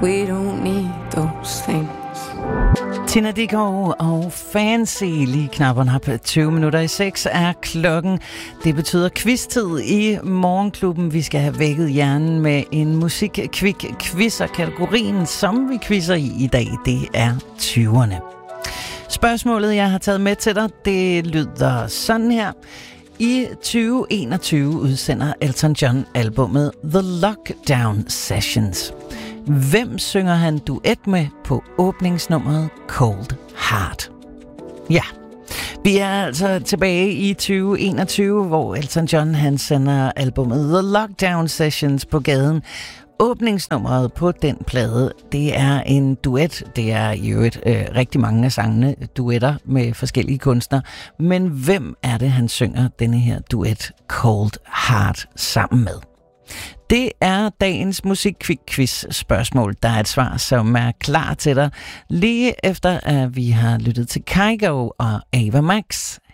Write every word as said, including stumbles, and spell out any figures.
We don't need those things. Tina Dickow og Fancy, lige knapperne på tyve minutter i seks er klokken. Det betyder quiz-tid i Morgenklubben. Vi skal have vækket hjernen med en musik-kvik-quiz, og kategorien, som vi quizzer i i dag, det er tyverne. Spørgsmålet, jeg har taget med til dig, det lyder sådan her. I tyve enogtyve udsender Elton John albummet The Lockdown Sessions. Hvem synger han duet med på åbningsnummeret Cold Heart? Ja, vi er altså tilbage i tyve enogtyve, hvor Elton John han sender albummet The Lockdown Sessions på gaden. Åbningsnummeret på den plade, det er en duet. Det er i øvrigt øh, rigtig mange af sangene duetter med forskellige kunstnere. Men hvem er det, han synger denne her duet Cold Heart sammen med? Det er dagens musik-quiz spørgsmål. Der er et svar, som er klar til dig lige efter, at vi har lyttet til Kygo og Ava Max.